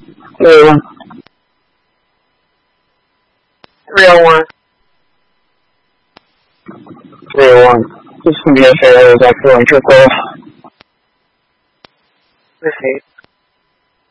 301. 301. 301. This is going to be a failure. Is that going to go? Let's see.